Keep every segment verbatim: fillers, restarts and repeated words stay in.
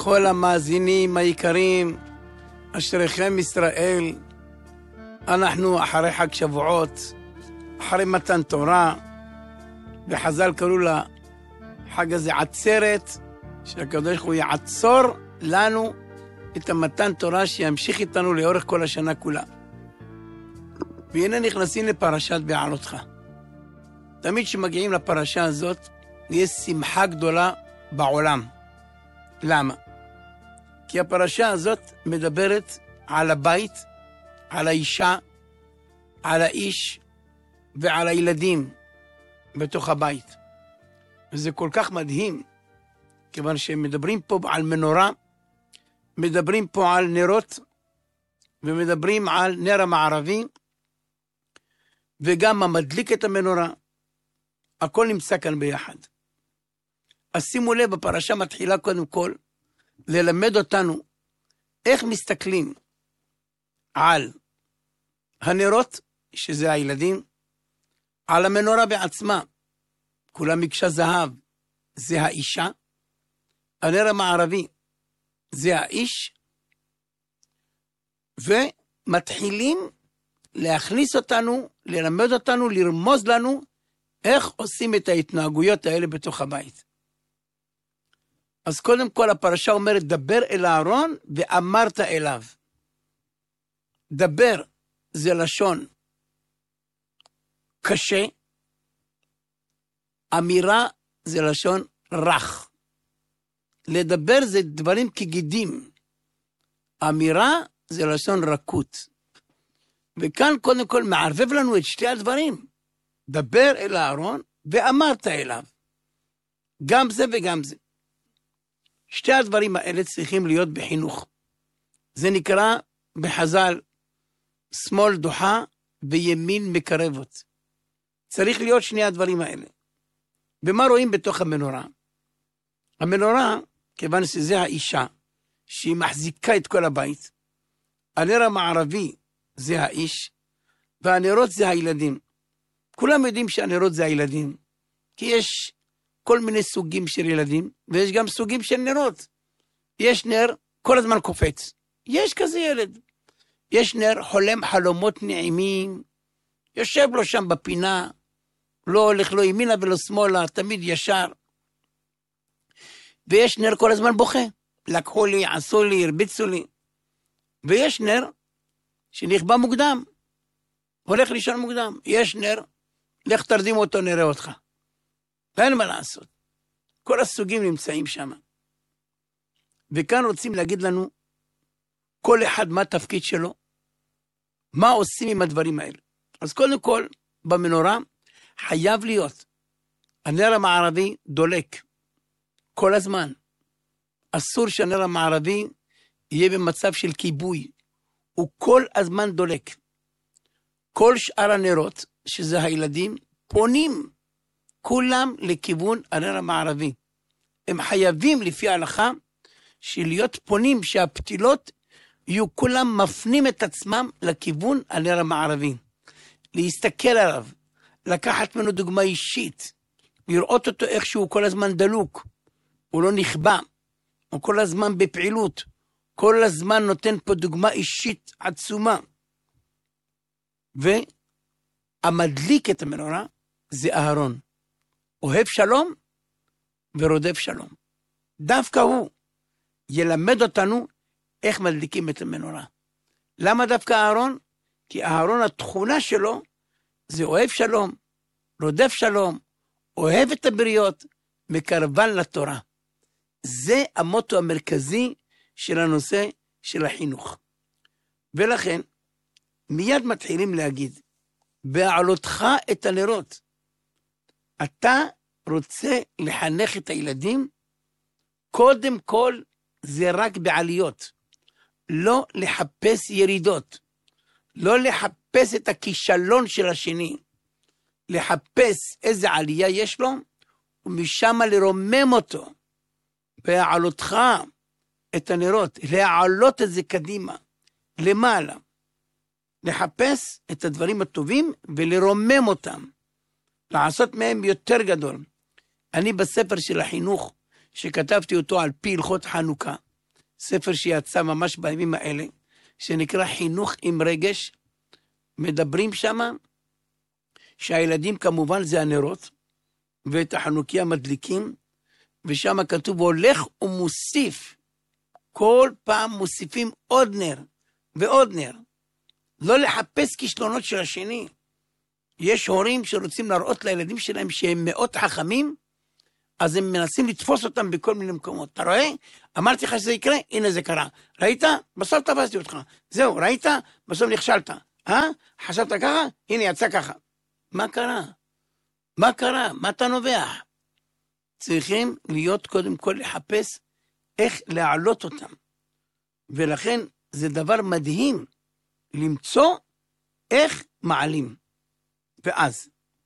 כל המאזינים היקרים, אשריכם ישראל, אנחנו אחרי חג שבועות, אחרי מתן תורה, וחז"ל קראו לחג הזה עצרת, שהקדוש ברוך הוא יעצור לנו את המתן תורה שימשיך איתנו לאורך כל השנה כולה. והנה נכנסים לפרשת בעלותך. תמיד שמגיעים לפרשה הזאת, יש שמחה גדולה בעולם. למה? כי הפרשה הזאת מדברת על הבית, על האישה, על האיש ועל הילדים בתוך הבית. וזה כל כך מדהים, כיוון שהם מדברים פה על מנורה, מדברים פה על נרות, ומדברים על נר המערבי, וגם המדליק את המנורה. הכל נמצא כאן ביחד. אז שימו לב, בפרשה מתחילה קודם כל, ללמד אותנו איך מסתכלים על הנרות, שזה הילדים, על המנורה בעצמה, כולה מקשה זהב, זה האישה, הנר המערבי, זה האיש, ומתחילים להכניס אותנו, ללמד אותנו, לרמוז לנו, איך עושים את ההתנהגויות האלה בתוך הבית. אז קודם כל הפרשה אומרת, דבר אל אהרון ואמרת אליו. דבר זה לשון קשה, אמירה זה לשון רך. לדבר זה דברים כגידים, אמירה זה לשון רכות. וכאן קודם כל מערבב לנו את שתי הדברים. דבר אל אהרון ואמרת אליו. גם זה וגם זה. שתי הדברים האלה צריכים להיות בחינוך. זה נקרא בחז"ל, שמאל דוחה וימין מקרבות. צריך להיות שני הדברים האלה. ומה רואים בתוך המנורה? המנורה, כיוון שזה האישה, שהיא מחזיקה את כל הבית, הנר המערבי זה האיש, והנרות זה הילדים. כולם יודעים שהנרות זה הילדים, כי יש כל מיני סוגים של ילדים, ויש גם סוגים של נרות. יש נר כל הזמן קופץ. יש כזה ילד. יש נר חולם חלומות נעימים, יושב לו שם בפינה, לא הולך לו ימינה ולא שמאלה, תמיד ישר. ויש נר כל הזמן בוכה. לקחו לי, עשו לי, הרביצו לי. ויש נר שנכבה מוקדם. הולך לישון מוקדם. יש נר, לך תרדים אותו, נראה אותך. ואין מה לעשות. כל הסוגים נמצאים שם. וכאן רוצים להגיד לנו, כל אחד מה התפקיד שלו, מה עושים עם הדברים האלה. אז קודם כל, במנורה, חייב להיות, הנר המערבי דולק, כל הזמן. אסור שהנר המערבי יהיה במצב של כיבוי, הוא כל הזמן דולק. כל שאר הנרות, שזה הילדים, פונים, כולם לכיוון הנר המערבי. הם חייבים לפי ההלכה שלהיות פונים שהפתילות יהיו כולם מפנים את עצמם לכיוון הנר המערבי. להסתכל עליו, לקחת ממנו דוגמה אישית, לראות אותו איך שהוא כל הזמן דלוק, הוא לא נכבה, הוא כל הזמן בפעילות, כל הזמן נותן פה דוגמה אישית עצומה. והמדליק את המנורה זה אהרון. אוהב שלום ורודף שלום. דווקא הוא ילמד אותנו איך מדליקים את המנורה. למה דווקא אהרון? כי אהרון התכונה שלו זה אוהב שלום, רודף שלום, אוהב את הבריות, מקרבן לתורה. זה המוטו המרכזי של הנושא של החינוך. ולכן מיד מתחילים להגיד, בעלותך את הנרות. אתה רוצה לחנך את הילדים? קודם כל זה רק בעליות. לא לחפש ירידות. לא לחפש את הכישלון של השני. לחפש איזה עלייה יש לו, ומשם לרומם אותו. בעלותך את הנרות. להעלות את זה קדימה. למעלה. לחפש את הדברים הטובים ולרומם אותם. לעשות מהם יותר גדול. אני בספר של החינוך, שכתבתי אותו על פי הלכות חנוכה, ספר שיצא ממש בימים האלה, שנקרא חינוך עם רגש, מדברים שם, שהילדים כמובן זה הנרות, ואת החנוכיה מדליקים, ושם כתוב, הולך ומוסיף, כל פעם מוסיפים עוד נר, ועוד נר. לא לחפש כישלונות של השני. יש הורים שרוצים להראות לילדים שלהם שהם מאוד חכמים, אז הם מנסים לתפוס אותם בכל מיני מקומות. אתה רואה? אמרתי לך שזה יקרה, הנה זה קרה. ראית? בסוף תפסתי אותך. זהו, ראית? בסוף נכשלת. אה? חשבת ככה? הנה יצא ככה. מה קרה? מה קרה? מה אתה נובח? צריכים להיות קודם כל לחפש איך להעלות אותם. ולכן זה דבר מדהים למצוא איך מעלים. ואז,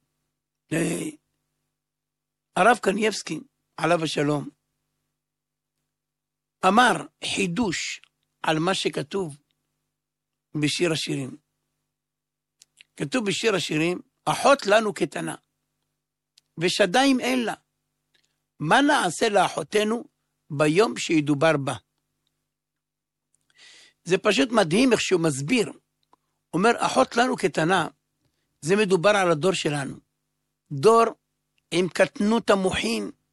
הרב קנייבסקי, עליו השלום, אמר חידוש על מה שכתוב בשיר השירים. כתוב בשיר השירים, אחות לנו קטנה, ושדיים אין לה. מה נעשה לאחותנו ביום שידובר בה? זה פשוט מדהים איך שהוא מסביר. אומר, אחות לנו קטנה, זה מדובר על הדור שלנו. דור עם קטנות המוחין,